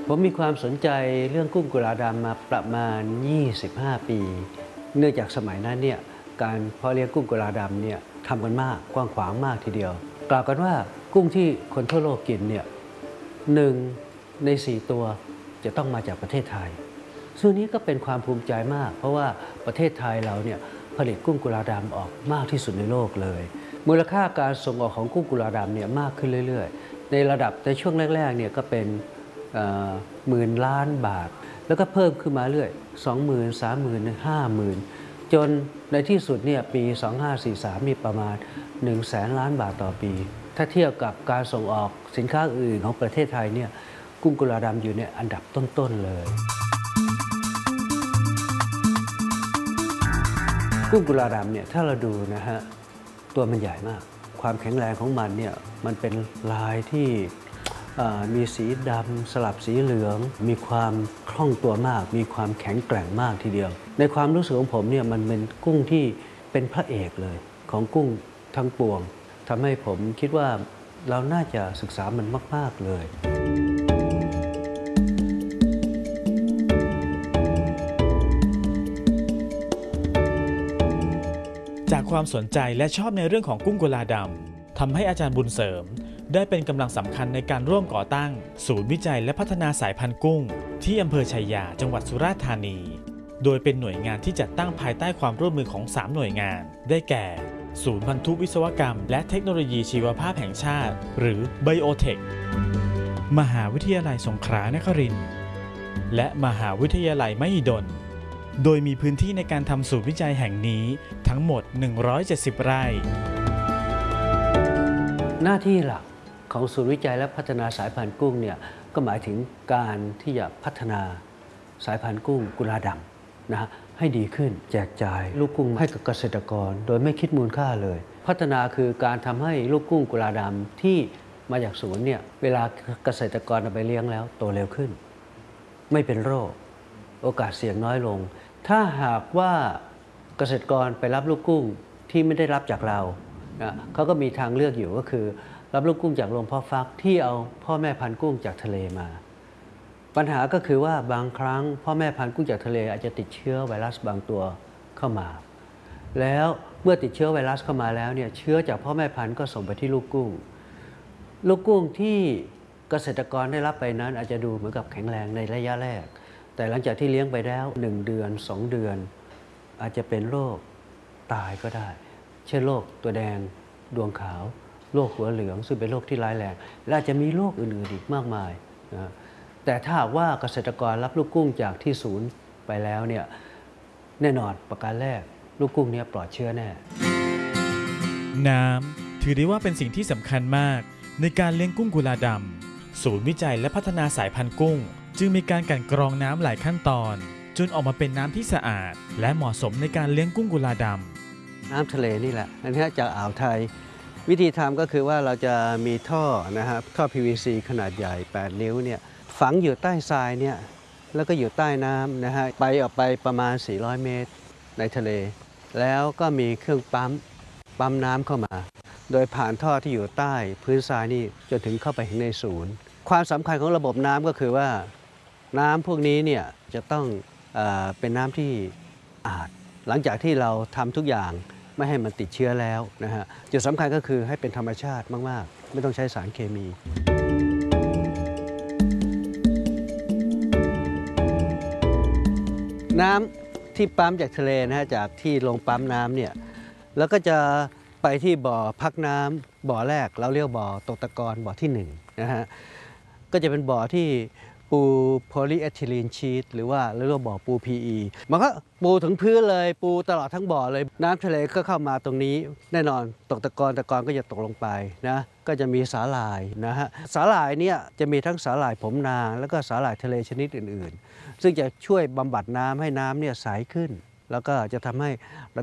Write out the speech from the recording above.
ผมมีความสนใจเรื่องกุ้งกุลาดำมาประมาณ 25 ปี เนื่องจากสมัยนั้นเนี่ยการเพาะเลี้ยงกุ้งกุลาดำเนี่ยทำกันมากกว้างขวางมากทีเดียวกล่าวกันว่ากุ้งที่คนทั่วโลกกินเนี่ย1 ใน 4 ตัวจะต้องมาจากประเทศไทยซึ่งนี้ก็เป็นความภูมิใจมากเพราะว่าประเทศไทยเราเนี่ยผลิตกุ้งกุลาดำออกมากที่สุดในโลกเลยมูลค่าการส่งออกของกุ้งกุลาดำเนี่ยมากขึ้นเรื่อยๆในช่วงแรกๆเนี่ยก็เป็น10,000 ล้านบาทแล้วก็เพิ่มขึ้นมาเรื่อย20,000 30,000 50,000จนในที่สุดเนี่ยปี2543มีประมาณ100,000 ล้านบาทต่อปีถ้าเทียบกับการส่งออกสินค้าอื่นของประเทศไทยเนี่ยกุ้งกุลาดำอยู่ในอันดับต้นๆเลยกุ้งกุลาดำเนี่ยถ้าเราดูนะฮะตัวมันใหญ่มากความแข็งแรงของมันเนี่ยมันเป็นลายที่มีสีดำสลับสีเหลืองมีความคล่องตัวมากมีความแข็งแกร่งมากทีเดียวในความรู้สึกของผมเนี่ยมันเป็นกุ้งที่เป็นพระเอกเลยของกุ้งทั้งปวงทำให้ผมคิดว่าเราน่าจะศึกษามันมากๆเลยจากความสนใจและชอบในเรื่องของกุ้งกุลาดำทำให้อาจารย์บุญเสริมได้เป็นกำลังสำคัญในการร่วมก่อตั้งศูนย์วิจัยและพัฒนาสายพันธุ์กุ้งที่อำเภอชัยยาจังหวัดสุราษฎร์ธานีโดยเป็นหน่วยงานที่จัดตั้งภายใต้ความร่วมมือของ3หน่วยงานได้แก่ศูนย์พันธุวิศวกรรมและเทคโนโลยีชีวภาพแห่งชาติหรือ Biotech มหาวิทยาลัยสงขลานครินทร์และมหาวิทยาลัยมหิดลโดยมีพื้นที่ในการทำศูนย์วิจัยแห่งนี้ทั้งหมด170 ไร่หน้าที่หลักของศูนย์วิจัยและพัฒนาสายพันธุ์กุ้งเนี่ยก็หมายถึงการที่จะพัฒนาสายพันธุ์กุ้งกุลาดำนะฮะให้ดีขึ้นแจกจ่ายลูกกุ้งให้กับเกษตรกรโดยไม่คิดมูลค่าเลยพัฒนาคือการทำให้ลูกกุ้งกุลาดำที่มาจากศูนย์เนี่ยเวลาเกษตรกรเอาไปเลี้ยงแล้วโตเร็วขึ้นไม่เป็นโรคโอกาสเสี่ยงน้อยลงถ้าหากว่าเกษตรกรไปรับลูกกุ้งที่ไม่ได้รับจากเรานะเขาก็มีทางเลือกอยู่ก็คือรับลูกกุ้งจากโรงเพาะฟักที่เอาพ่อแม่พันธุ์กุ้งจากทะเลมาปัญหาก็คือว่าบางครั้งพ่อแม่พันธุ์กุ้งจากทะเลอาจจะติดเชื้อไวรัสบางตัวเข้ามาแล้วเมื่อติดเชื้อไวรัสเข้ามาแล้วเนี่ยเชื้อจากพ่อแม่พันธุ์ก็ส่งไปที่ลูกกุ้งที่เกษตรกรได้รับไปนั้นอาจจะดูเหมือนกับแข็งแรงในระยะแรกแต่หลังจากที่เลี้ยงไปแล้ว1 เดือน 2 เดือนอาจจะเป็นโรคตายก็ได้เช่นโรคตัวแดงดวงขาวโรคหัวเหลืองซึ่งเป็นโรคที่ร้ายแรงและอาจจะมีโรคอื่นๆอีกมากมายนะแต่ถ้าหากว่าเกษตรกรรับลูกกุ้งจากที่ศูนย์ไปแล้วเนี่ยแน่นอนประการแรกลูกกุ้งนี้ปลอดเชื้อแน่น้ำถือได้ว่าเป็นสิ่งที่สำคัญมากในการเลี้ยงกุ้งกุลาดำศูนย์วิจัยและพัฒนาสายพันธุ์กุ้งจึงมีการกลั่นกรองน้ำหลายขั้นตอนจนออกมาเป็นน้ำที่สะอาดและเหมาะสมในการเลี้ยงกุ้งกุลาดำน้ำทะเลนี่แหละอันนี้จากอ่าวไทยวิธีทำก็คือว่าเราจะมีท่อนะครับท่อ PVC ขนาดใหญ่8 นิ้วเนี่ยฝังอยู่ใต้ทรายเนี่ยแล้วก็อยู่ใต้น้ำนะฮะออกไปประมาณ400 เมตรในทะเลแล้วก็มีเครื่องปั๊มน้ำเข้ามาโดยผ่านท่อที่อยู่ใต้พื้นทรายนี่จนถึงเข้าไปในศูนย์ความสำคัญของระบบน้ำก็คือว่าน้ำพวกนี้เนี่ยจะต้องเป็นน้ำที่สะอาดหลังจากที่เราทำทุกอย่างไม่ให้มันติดเชื้อแล้วนะฮะจุดสำคัญก็คือให้เป็นธรรมชาติมากๆไม่ต้องใช้สารเคมีน้ำที่ปั๊มจากทะเลนะฮะจากที่ลงปั๊มน้ำเนี่ยแล้วก็จะไปที่บ่อพักน้ำบ่อแรกเราเรียกบ่อตกตะกอนบ่อที่1นะฮะก็จะเป็นบ่อที่ปูโพลีเอทิลีนชีทหรือว่าเรียกว่าบ่อปู PE มันก็ปูถึงพื้นเลยปูตลอดทั้งบ่อเลยน้ำทะเลก็เข้ามาตรงนี้แน่นอนตกตะกอนก็จะตกลงไปนะก็จะมีสาหร่ายนะฮะสาหร่ายเนี่ยจะมีทั้งสาหร่ายผมนางแล้วก็สาหร่ายทะเลชนิดอื่นๆซึ่งจะช่วยบำบัดน้ำให้น้ำเนี่ยใสขึ้นแล้วก็จะทำให้ระ